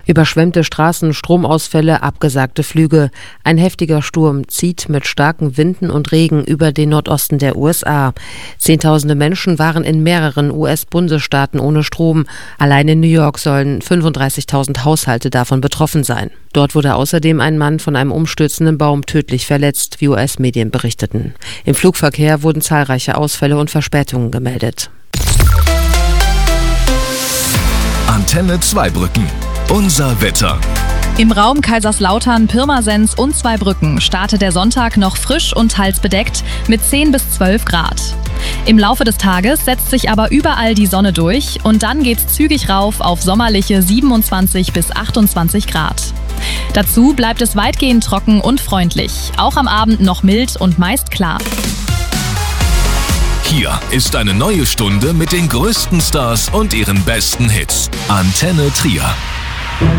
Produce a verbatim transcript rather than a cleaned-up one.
Überschwemmte Straßen, Stromausfälle, abgesagte Flüge. Ein heftiger Sturm zieht mit starken Winden und Regen über den Nordosten der U S A. Zehntausende Menschen waren in mehreren U S-Bundesstaaten ohne Strom. Allein in New York sollen fünfunddreißigtausend Haushalte davon betroffen sein. Dort wurde außerdem ein Mann von einem umstürzenden Baum tödlich verletzt, wie U S-Medien berichteten. Im Flugverkehr wurden zahlreiche Ausfälle und Verspätungen gemeldet. Antenne Zweibrücken. Unser Wetter. Im Raum Kaiserslautern, Pirmasens und Zweibrücken startet der Sonntag noch frisch und teils bedeckt mit zehn bis zwölf Grad. Im Laufe des Tages setzt sich aber überall die Sonne durch und dann geht's zügig rauf auf sommerliche siebenundzwanzig bis achtundzwanzig Grad. Dazu bleibt es weitgehend trocken und freundlich, auch am Abend noch mild und meist klar. Hier ist eine neue Stunde mit den größten Stars und ihren besten Hits. Antenne Trier.